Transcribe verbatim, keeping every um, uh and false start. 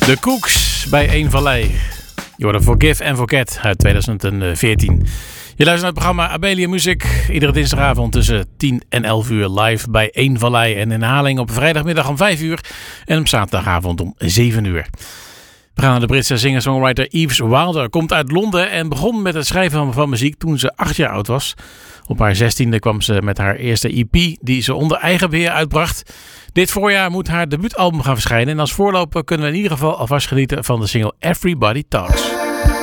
De Cooks bij Eén Vallei. Je hoorde Forgive and Forget uit tweeduizend veertien. Je luistert naar het programma Abelia Music. Iedere dinsdagavond tussen tien en elf uur live bij Eén Vallei. En in herhaling op vrijdagmiddag om vijf uur. En op zaterdagavond om zeven uur. We gaan naar de Britse singer-songwriter Yves Wilder. Komt uit Londen en begon met het schrijven van, van muziek toen ze acht jaar oud was. Op haar zestiende kwam ze met haar eerste E P die ze onder eigen beheer uitbracht. Dit voorjaar moet haar debuutalbum gaan verschijnen. En als voorloper kunnen we in ieder geval alvast genieten van de single Everybody Talks.